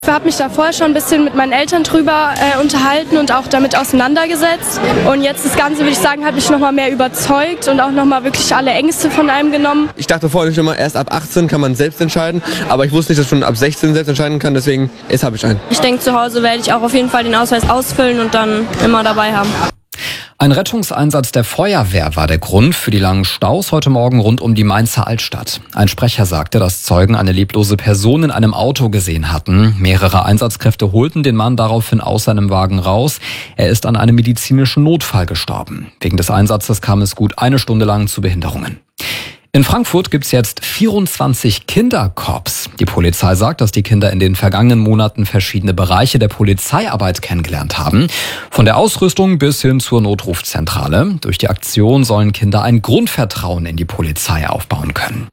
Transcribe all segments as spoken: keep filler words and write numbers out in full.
Ich habe mich da vorher schon ein bisschen mit meinen Eltern drüber äh, unterhalten und auch damit auseinandergesetzt. Und jetzt das Ganze, würde ich sagen, hat mich nochmal mehr überzeugt und auch nochmal wirklich alle Ängste von einem genommen. Ich dachte vorher schon mal, erst ab achtzehn kann man selbst entscheiden, aber ich wusste nicht, dass man ab sechzehn selbst entscheiden kann, deswegen jetzt habe ich einen. Ich denke, zu Hause werde ich auch auf jeden Fall den Ausweis ausfüllen und dann immer dabei haben. Ein Rettungseinsatz der Feuerwehr war der Grund für die langen Staus heute Morgen rund um die Mainzer Altstadt. Ein Sprecher sagte, dass Zeugen eine leblose Person in einem Auto gesehen hatten. Mehrere Einsatzkräfte holten den Mann daraufhin aus seinem Wagen raus. Er ist an einem medizinischen Notfall gestorben. Wegen des Einsatzes kam es gut eine Stunde lang zu Behinderungen. In Frankfurt gibt's jetzt vierundzwanzig Kinderkorps. Die Polizei sagt, dass die Kinder in den vergangenen Monaten verschiedene Bereiche der Polizeiarbeit kennengelernt haben. Von der Ausrüstung bis hin zur Notrufzentrale. Durch die Aktion sollen Kinder ein Grundvertrauen in die Polizei aufbauen können.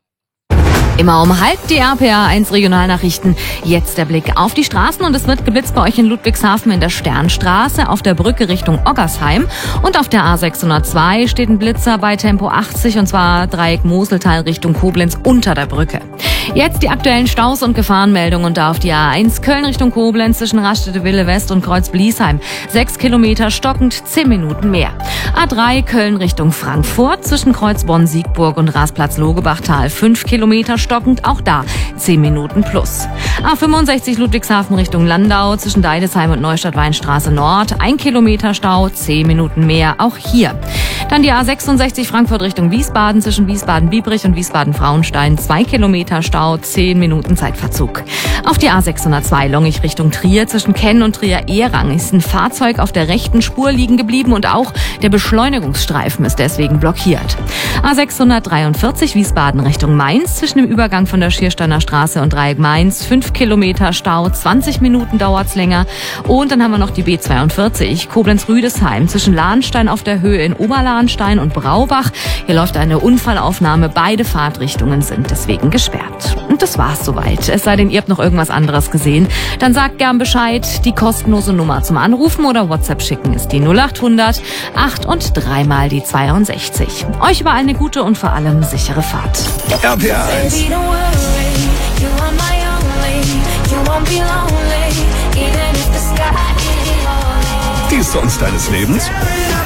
Immer um halb die R P A eins Regionalnachrichten. Jetzt der Blick auf die Straßen und es wird geblitzt bei euch in Ludwigshafen in der Sternstraße, auf der Brücke Richtung Oggersheim und auf der A sechshundertzwei steht ein Blitzer bei Tempo achtzig und zwar Dreieck Moseltal Richtung Koblenz unter der Brücke. Jetzt die aktuellen Staus und Gefahrenmeldungen und da auf die A eins Köln Richtung Koblenz zwischen Raststätte-Wille West und Kreuz-Bliesheim. Sechs Kilometer stockend, zehn Minuten mehr. A drei Köln Richtung Frankfurt zwischen Kreuz Bonn-Siegburg und Rasplatz-Logebachtal. Fünf Kilometer stockend, auch da zehn Minuten plus. A fünfundsechzig Ludwigshafen Richtung Landau zwischen Deidesheim und Neustadt-Weinstraße Nord. Ein Kilometer Stau, zehn Minuten mehr, auch hier. Dann die A sechsundsechzig Frankfurt Richtung Wiesbaden zwischen Wiesbaden-Biebrich und Wiesbaden-Frauenstein. Zwei Kilometer Stau, zehn Minuten Zeitverzug. Auf die A sechshundertzwei Longich Richtung Trier zwischen Kenn und Trier-Ehrang ist ein Fahrzeug auf der rechten Spur liegen geblieben und auch der Beschleunigungsstreifen ist deswegen blockiert. A sechshundertdreiundvierzig Wiesbaden Richtung Mainz zwischen dem Übergang von der Schiersteiner Straße und Dreieck Mainz. Fünf Kilometer Stau, zwanzig Minuten dauert's länger. Und dann haben wir noch die B zweiundvierzig Koblenz-Rüdesheim zwischen Lahnstein auf der Höhe in Oberlahnstein und Braubach. Hier läuft eine Unfallaufnahme. Beide Fahrtrichtungen sind deswegen gesperrt. Und das war's soweit. Es sei denn, ihr habt noch irgendwas anderes gesehen. Dann sagt gern Bescheid. Die kostenlose Nummer zum Anrufen oder WhatsApp schicken ist die null achthundert acht und dreimal die zweiundsechzig. Euch war eine gute und vor allem sichere Fahrt. R P A eins. Die Songs deines Lebens?